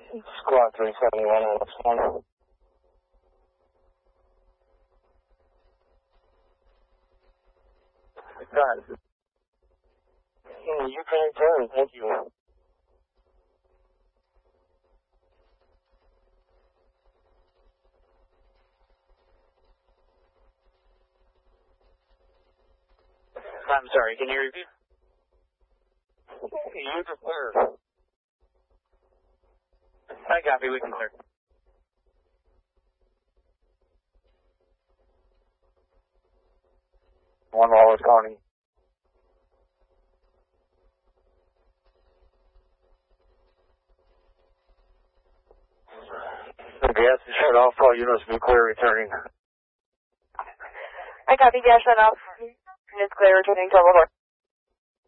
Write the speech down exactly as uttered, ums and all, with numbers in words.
Squad three seventy-one on this one. Got it. You can turn, thank you. I'm sorry, can you repeat? You can clear. I copy, we can clear. One Wallace County. The gas is shut off, all units be clear returning. I copy, gas shut off. Units clear returning to World War.